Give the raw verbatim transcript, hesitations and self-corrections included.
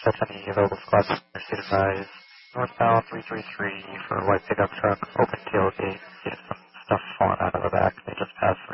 Stephanie, available squad, state advised. Northbound three three three for white pickup truck, open tailgate. See some stuff falling out of the back. They just passed